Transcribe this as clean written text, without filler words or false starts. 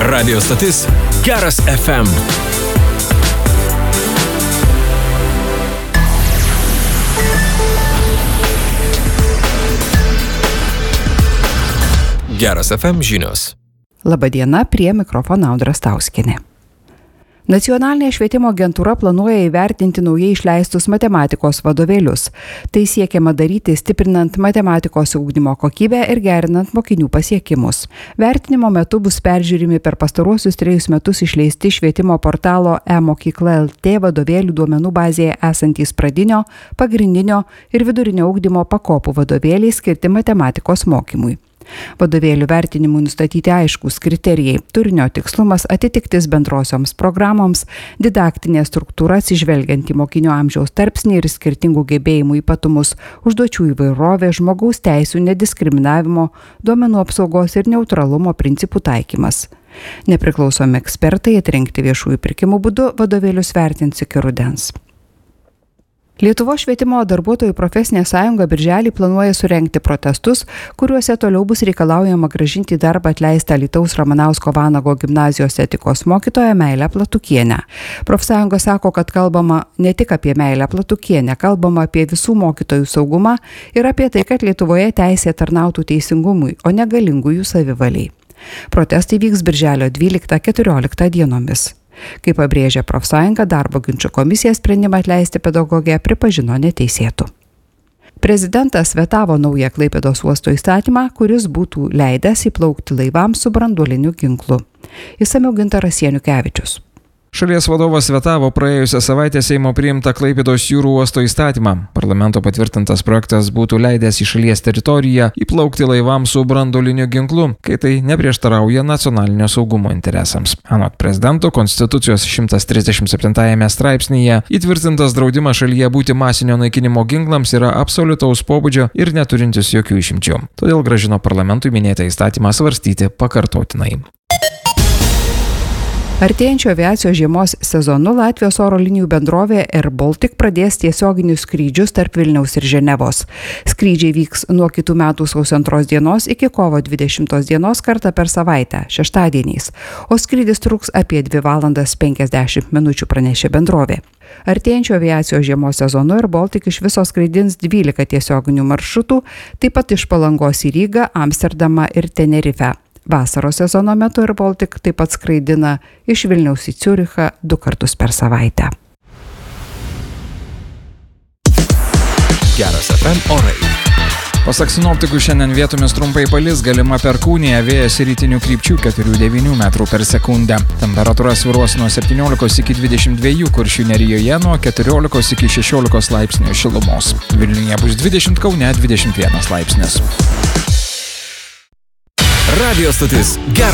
Radio stotis Geras FM. Geras FM žinios. Labadiena, prie mikrofono Audra Stauskienė. Nacionalinė švietimo agentūra planuoja įvertinti naujai išleistus matematikos vadovėlius. Tai siekiama daryti stiprinant matematikos ugdymo kokybę ir gerinant mokinių pasiekimus. Vertinimo metu bus peržiūrimi per pastaruosius 3 metus išleisti švietimo portalo e-mokykla LT vadovėlių duomenų bazėje esantys pradinio, pagrindinio ir vidurinio ugdymo pakopų vadovėliai skirti matematikos mokymui. Vadovėlių vertinimui nustatyti aiškus kriterijai – turinio tikslumas, atitiktis bendrosioms programoms, didaktinė struktūra atsižvelgiant į mokinio amžiaus tarpsnį ir skirtingų gebėjimų ypatumus, užduočių įvairovė, žmogaus teisių nediskriminavimo, duomenų apsaugos ir neutralumo principų taikymas. Nepriklausomi ekspertai atrinkti viešųjų pirkimų būdu vadovėlius vertins iki rudens. Lietuvos švietimo darbuotojų profesinė sąjunga birželį planuoja surengti protestus, kuriuose toliau bus reikalaujama grąžinti į darbą atleistą Alytaus Ramanausko Vanago gimnazijos etikos mokytoją Meilę Platukienę. Profsąjunga sako, kad kalbama ne tik apie Meilę Platukienę, kalbama apie visų mokytojų saugumą ir apie tai, kad Lietuvoje teisė tarnautų teisingumui, o ne galingųjų savivaliai. Protestai vyks birželio 12-14 dienomis. Kaip pabrėžia profsąjunga, darbo ginčų komisija sprendimą atleisti pedagogę pripažino neteisėtu. Prezidentas vetavo naują Klaipėdos uosto įstatymą, kuris būtų leidęs įplaukti laivams su branduoliniu ginklu. Išsamiau Gintaras Janukevičius. Šalies vadovas vetavo praėjusią savaitę Seimo priimtą Klaipėdos jūrų uosto įstatymą. Parlamento patvirtintas projektas būtų leidęs į šalies teritoriją įplaukti laivams su branduoliniu ginklu, kai tai neprieštarauja nacionalinio saugumo interesams. Anot prezidento, Konstitucijos 137 straipsnyje įtvirtintas draudimas šalyje būti masinio naikinimo ginklams yra absoliutaus pobūdžio ir neturintis jokių išimčių. Todėl grąžino parlamentui minėtą įstatymą svarstyti pakartotinai. Artėjančio aviacijos žiemos sezonu Latvijos oro linijų bendrovė Air Baltic pradės tiesioginius skrydžius tarp Vilniaus ir Ženevos. Skrydžiai vyks nuo kitų metų sausio 2 dienos iki kovo 20 dienos kartą per savaitę, šeštadieniais, o skrydis truks apie 2 valandas 50 minučių, pranešė bendrovė. Artėjančio aviacijos žiemos sezonu Air Baltic iš viso skraidins 12 tiesioginių maršrutų, taip pat iš Palangos į Rygą, Amsterdamą ir Tenerifę. Vasaros sezono metu Air Baltic taip pat skraidina iš Vilniaus į Ciurichą 2 kartus per savaitę. Geras FM orai. Pasak sinoptikų, šiandien vietomis trumpai palis, galima perkūnija, vėjas rytinių krypčių 4–9 metrų per sekundę. Temperatūra svyruos nuo 17 iki 22, Kuršių nerijoje nuo 14 iki 16 laipsnių šilumos. Vilniuje bus 20, Kaune 21 laipsnis. Radio stotis Geras